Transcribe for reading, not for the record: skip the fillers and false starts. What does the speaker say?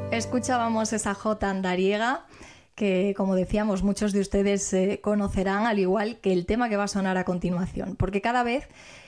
Escuchábamos esa jota andariega que, como decíamos, muchos de ustedes conocerán, al igual que el tema que va a sonar a continuación, porque cada vez